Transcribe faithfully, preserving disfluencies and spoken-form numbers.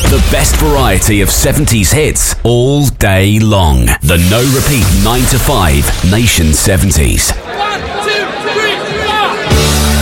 The best variety of seventies hits all day long. The No Repeat nine to five Nation seventies. One, two.